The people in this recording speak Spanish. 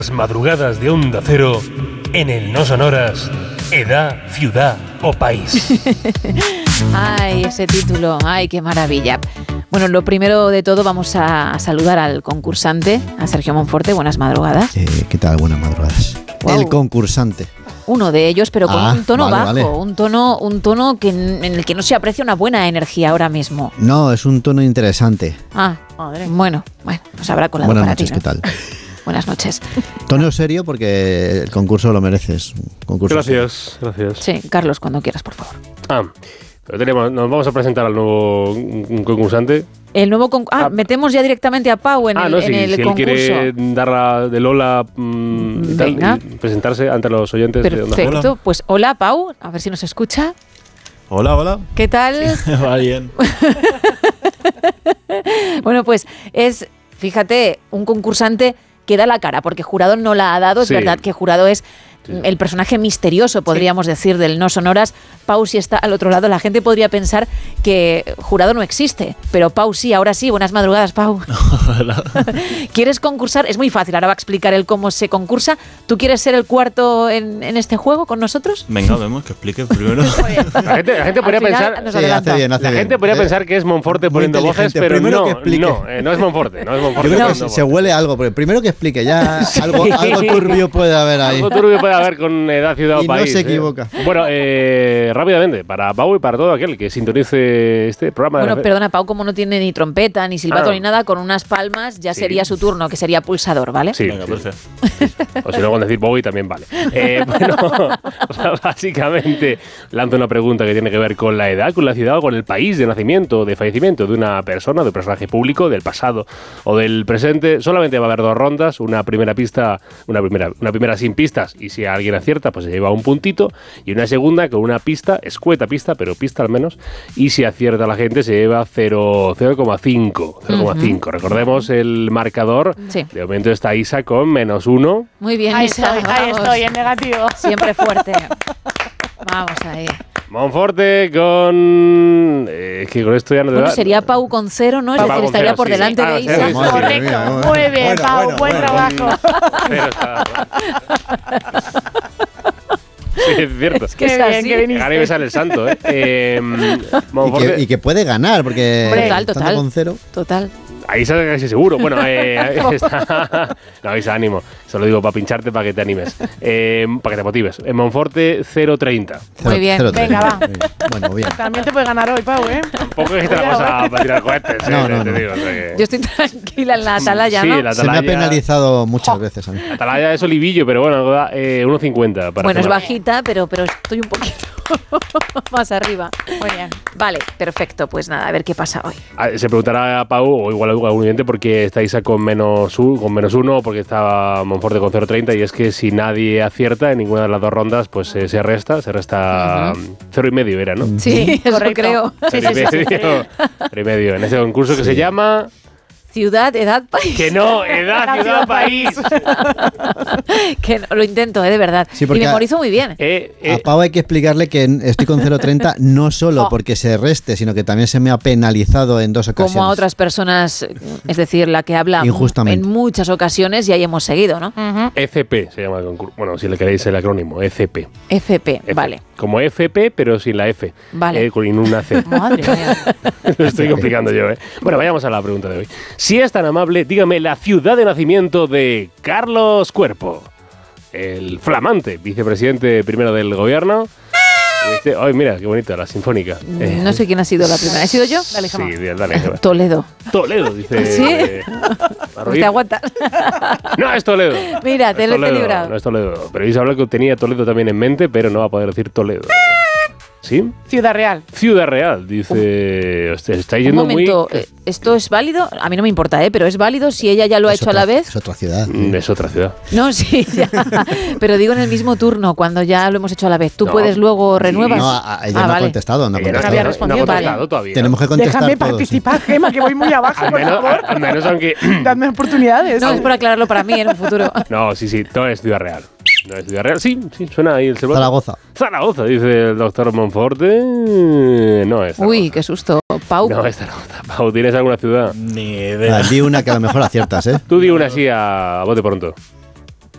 Las madrugadas de Onda Cero en el No Sonoras, edad, ciudad o país. Ay, ese título, ay, qué maravilla. Bueno, lo primero de todo vamos a saludar al concursante, a Sergio Monforte. Buenas madrugadas. ¿Qué tal? Buenas madrugadas. Wow. El concursante. Uno de ellos, pero con un tono bajo, vale. un tono que en el que no se aprecia una buena energía ahora mismo. No, es un tono interesante. Madre. Bueno, pues habrá colado Buenas para noches, ti, ¿no? ¿qué tal? Buenas noches. Tono serio porque el concurso lo mereces. Gracias. Sí, Carlos, cuando quieras, por favor. Pero nos vamos a presentar al nuevo concursante. El nuevo metemos ya directamente a Pau en el si concurso. él quiere dar la de Lola y presentarse ante los oyentes. Perfecto, de Onda. pues hola Pau, a ver si nos escucha. Hola. ¿Qué tal? Va bien. Bueno, pues es, fíjate, un concursante que da la cara, porque Jurado no la ha dado. Es verdad que Jurado es el personaje misterioso, podríamos decir, del No Sonoras. Pau sí está al otro lado. La gente podría pensar que Jurado no existe, pero Pau sí, ahora sí. Buenas madrugadas, Pau. ¿Quieres concursar? Es muy fácil, ahora va a explicar él cómo se concursa. ¿Tú quieres ser el cuarto en este juego con nosotros? Venga, vemos, que explique primero. La gente podría pensar... hace bien. Podría pensar que es Monforte poniendo voces, pero no es Monforte. Yo creo que se huele algo, pero primero que explique, ya algo turbio puede haber ahí. Algo turbio puede haber con edad, ciudad o país. Y no se equivoca. Bueno, rápidamente, para Pau y para todo aquel que sintonice este programa. Bueno, perdona, Pau, como no tiene ni trompeta, ni silbato, ni nada, con unas palmas ya sería su turno, que sería pulsador, ¿vale? Sí. Venga, perfecto. O si no, con decir Bowie también vale. Básicamente lanzo una pregunta que tiene que ver con la edad, con la ciudad o con el país de nacimiento o de fallecimiento de una persona, de un personaje público, del pasado o del presente. Solamente va a haber 2 rondas, una primera primera sin pistas, y si alguien acierta, pues se lleva un puntito, y una segunda con una pista, escueta pista, pero pista al menos, y si acierta la gente se lleva 0,5. Recordemos el marcador. Sí. De momento está Isa con -1. Muy bien, ahí Isa. estoy, en negativo. Siempre fuerte. Vamos ahí. Monforte con... que con esto ya no te da... Sería Pau con 0, ¿no? Es decir, estaría por delante de Isa. Correcto. Muy bien, Pau, buen trabajo. Sí, es cierto. Es que es así. Que Gana y me sale el santo, Y que puede ganar, porque total. Con 0. Total. Ahí sale casi seguro. Bueno, está... No, Isa, ánimo. Se lo digo para pincharte, para que te animes. Para que te motives. En Monforte, 0,30. Muy bien. 0,30. Venga, va. Bueno, bien. También te puede ganar hoy, Pau, ¿eh? Tampoco es que te la vas a tirar cohetes. No. Te digo, o sea que... Yo estoy tranquila en la atalaya, Sí, ¿no? la Se me ha atalaya... penalizado muchas veces a mí. La atalaya es olivillo, pero bueno, 1,50. Bueno, es bajita, pero estoy un poquito más arriba. Muy bien. Vale, perfecto. Pues nada, a ver qué pasa hoy. Se preguntará a Pau, o igual a algún oyente, por qué está Isa con -1, o porque está Monforte con 0,30, y es que si nadie acierta en ninguna de las 2 rondas, pues se resta 0,5 era, ¿no? Sí, eso Correcto. creo. 0,5 en ese concurso que se llama... Ciudad, edad, país. Que no, edad, ciudad, país. Que no, lo intento, de verdad. Sí, y porque memorizo muy bien. A Pau hay que explicarle que estoy con 0,30 no solo porque se reste, sino que también se me ha penalizado en 2 ocasiones. Como a otras personas, es decir, la que habla Injustamente. en muchas ocasiones, y ahí hemos seguido, ¿no? FP se llama el concurso. Bueno, si le queréis el acrónimo, FP. FP, vale. Como FP, pero sin la F. Vale. Con una C. Madre mía. Lo estoy complicando yo, ¿eh? Bueno, vayamos a la pregunta de hoy. Si es tan amable, dígame la ciudad de nacimiento de Carlos Cuerpo, el flamante vicepresidente primero del gobierno. Ay, mira, qué bonita, la sinfónica. No sé quién ha sido la primera. ¿He sido yo? Dale, Sí, Gemma. dale. Toledo. Toledo, dice. ¿Sí? Pues te aguantas. No, es Toledo. Mira, te lo he Toledo, librado. No es Toledo. Pero Isa habla que tenía Toledo también en mente, pero no va a poder decir Toledo. ¿Sí? Ciudad Real. Ciudad Real, dice. Hostia, se está Un yendo momento, muy. ¿esto es válido? A mí no me importa, pero ¿es válido si ella ya lo ha hecho a la vez? Es otra ciudad. Es otra ciudad. No, sí, ya. Pero digo en el mismo turno, cuando ya lo hemos hecho a la vez. ¿Tú No. puedes luego renuevas? No, ella no ha vale. contestado. No ha Ella contestado. había respondido. No ha contestado Vale. todavía. Tenemos que contestar Déjame todos. participar, Gemma, que voy muy abajo, por favor. Al menos aunque. Dadme oportunidades. No, es por aclararlo para mí en un futuro. No, sí, no es Ciudad Real. No es Ciudad Real. Sí, suena ahí el celular. Zaragoza. Zaragoza, dice el doctor Monforte. No es Zaragoza. Uy, qué susto. Pau. No es Zaragoza. Pau, ¿tienes alguna ciudad? Ni idea. Di una que a lo mejor aciertas, ¿eh? Tú di una así a bote pronto.